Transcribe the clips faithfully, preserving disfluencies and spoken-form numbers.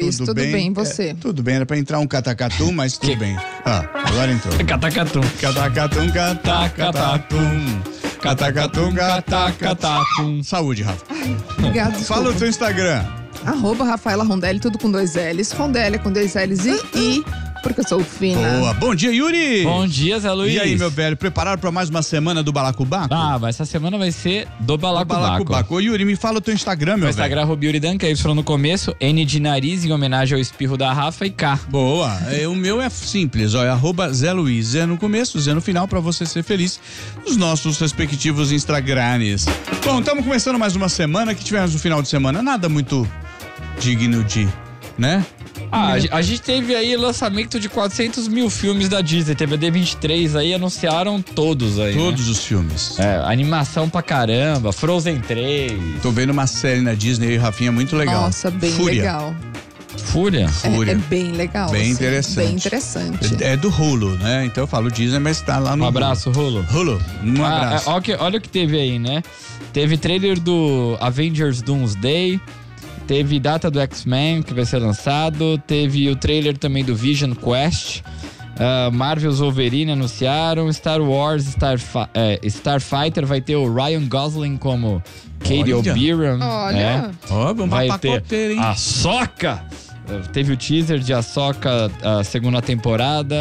Vélez, tudo, tudo bem, bem você? É, tudo bem, era pra entrar um catacatu, mas tudo bem. Ah, agora entrou. Catacatum. Catacatum, catacatum. Catacatum, catacatum. Saúde, Rafa. Obrigado. Fala o teu Instagram. Arroba Rafaela Rondelli, tudo com dois L's. Rondelli com dois L's e I, porque eu sou fina. Boa. Bom dia, Yuri. Bom dia, Zé Luiz. E aí, meu velho, preparado pra mais uma semana do Balacobaco? Ah, mas essa semana vai ser do Balacobaco. Balacobaco. Ô, Yuri, me fala o teu Instagram, meu velho. O Instagram é Yuri Dan, que aí falou no começo, N de nariz, em homenagem ao espirro da Rafa, e K. Boa. É, o meu é simples, ó, é arroba Zé Luiz. Zé no começo, Zé no final, pra você ser feliz nos nossos respectivos Instagrams. Bom, estamos começando mais uma semana, que tivemos no final de semana, nada muito digno de, né? Ah, a gente teve aí lançamento de quatrocentos mil filmes da Disney, teve a D vinte e três aí, anunciaram todos aí, Todos né? os filmes. É, animação pra caramba, Frozen três. Tô vendo uma série na Disney e Rafinha muito legal. Nossa, bem Fúria. legal. Fúria? Fúria. É, é bem legal. Bem assim, interessante. Bem interessante. É, é do Hulu, né? Então eu falo Disney, mas tá lá no Um abraço, Hulu. Hulu, um Ah, abraço. é, olha, o que, olha o que teve aí, né? Teve trailer do Avengers Doomsday, teve data do X-Men que vai ser lançado, teve o trailer também do Vision Quest, uh, Marvel's Wolverine anunciaram, Star Wars Starfi- é, Starfighter vai ter o Ryan Gosling como Katie Olha. O'Brien. Olha. É. Ó, vamos Vai pra ter pacoteira, hein? a Ahsoka. Uh, Teve o teaser de Ahsoka, a segunda temporada.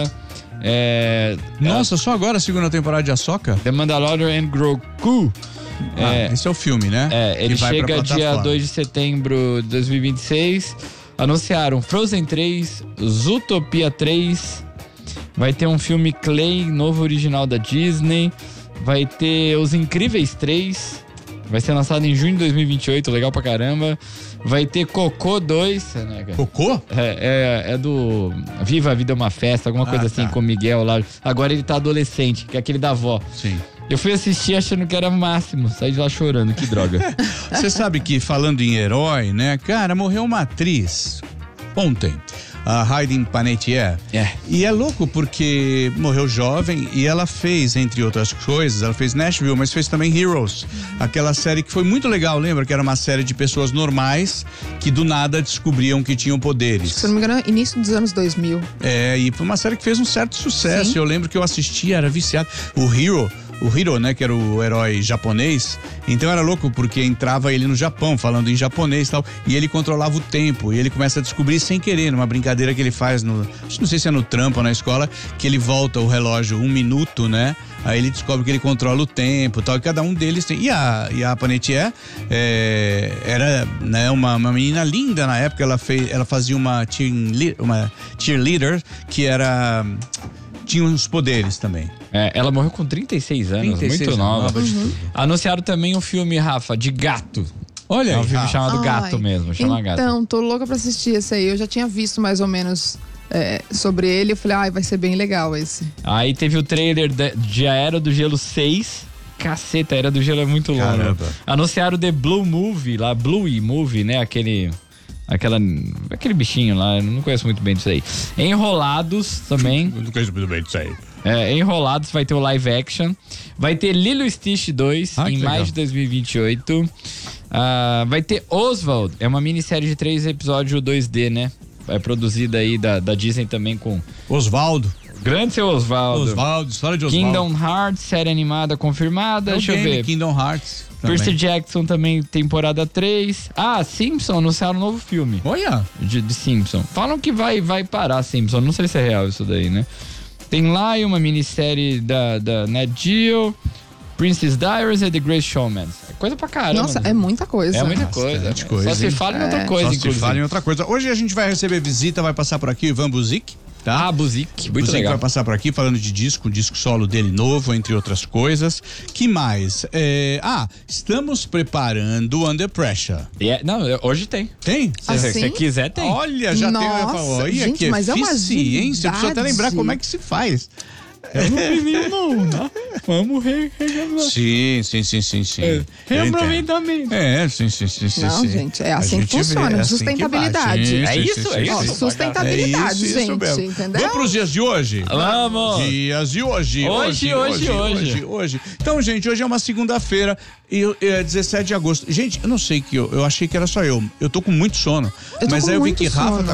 É, Nossa, só agora a segunda temporada de Ahsoka? The Mandalorian and Grogu. Ah, É, esse é o filme, né? É, ele Que vai pra chega dia plataforma. dois de setembro de dois mil e vinte e seis. Anunciaram Frozen três, Zootopia três. Vai ter um filme Clay, novo original da Disney. Vai ter Os Incríveis três. Vai ser lançado em junho de dois mil e vinte e oito, legal pra caramba. Vai ter Cocô dois. Né, cara? Cocô? É, é, é do Viva a Vida é uma Festa, alguma Ah, coisa assim, tá. com o Miguel lá. Agora ele tá adolescente, que é aquele da avó. Sim. Eu fui assistir achando que era o máximo, saí de lá chorando, que droga. Você sabe que, falando em herói, né? Cara, morreu uma atriz ontem, a Hayden Panettiere. É. E é louco porque morreu jovem e ela fez, entre outras coisas, ela fez Nashville, mas fez também Heroes, aquela série que foi muito legal, lembra? Que era uma série de pessoas normais que do nada descobriam que tinham poderes. Se eu não me engano, início dos anos dois mil. É, e foi uma série que fez um certo sucesso. Sim. Eu lembro que eu assistia, era viciado. O Hero, o Hero, né, que era o herói japonês, então era louco porque entrava ele no Japão, falando em japonês e tal, e ele controlava o tempo, e ele começa a descobrir sem querer, numa brincadeira que ele faz no, não sei se é no trampo ou na escola, que ele volta o relógio um minuto, né, aí ele descobre que ele controla o tempo e tal, e cada um deles tem, e a, e a Panettiere é, era, né, uma, uma menina linda na época, ela, fez, ela fazia uma, cheerleader, uma cheerleader que era... tinha uns poderes também. É, ela morreu com trinta e seis anos, trinta e seis muito nova. nova de tudo. Anunciaram também um filme, Rafa, de gato. Olha É um aí, filme Rafa. chamado Gato Ai, mesmo, chama Gato. Então, tô louca pra assistir esse aí. Eu já tinha visto mais ou menos é, sobre ele. Eu falei, ai, vai ser bem legal esse. Aí teve o trailer de, de A Era do Gelo seis. Caceta, a Era do Gelo é muito longa. Caramba. Anunciaram The Blue Movie, lá, Bluey Movie, né? Aquele... Aquela, aquele bichinho lá, eu não conheço muito bem disso aí. Enrolados também. Eu não conheço muito bem disso aí. É, Enrolados vai ter o live action. Vai ter Lilo e Stitch dois Ah, em que maio legal. de dois mil e vinte e oito. Ah, vai ter Oswald, é uma minissérie de três episódios dois D, né? É produzida aí da, da Disney também com Osvaldo. grande seu Oswaldo. Osvaldo, história de Osvaldo. Kingdom Hearts, série animada confirmada. É o Deixa eu game ver. Kingdom Hearts. também. Percy Jackson também, temporada três. Ah, Simpson anunciaram um novo filme Olha. de, de Simpson. Falam que vai, vai parar Simpson, não sei se é real isso daí, né? Tem lá uma minissérie da, da Nat Geo, Princess Diaries e The Great Showman. É coisa pra caramba. Nossa, né? é muita coisa. É muita Bastante coisa. coisa, Só se hein? fala em outra É. coisa, Só se inclusive. fala em outra coisa. Hoje a gente vai receber visita, vai passar por aqui o Ivan Buzik, tá? Ah, Buzik, muito Buzik legal. vai passar por aqui falando de disco, um disco solo dele novo, entre outras coisas. Que mais? É, ah, estamos preparando Under Pressure. É, não, hoje tem. Tem? Se Assim? você quiser, tem. Olha, já tem. Nossa, Olha gente, que mas é uma eficiência. Eu preciso até lembrar agilidade. como é que se faz. Eu não vi nenhum, não. Vamos re, re, Sim, sim, sim, sim, sim. é, Eu entendo. reaproveitamento. É, sim, sim, sim, sim. Não, sim. gente, é A assim que gente vê, funciona, é assim que sustentabilidade. vai. Sim, É sim, isso, sim, é sim, isso. Ó, sim. sustentabilidade, É isso, isso gente, mesmo. entendeu? Vamos pros dias de hoje? Vamos. Dias de hoje. Hoje, hoje, hoje. hoje, hoje. Então, gente, hoje é uma segunda-feira e é dezessete de agosto. Gente, eu não sei que eu, eu achei que era só eu. Eu tô com muito sono. Eu tô mas com aí eu vi muito que Rafa sono. tá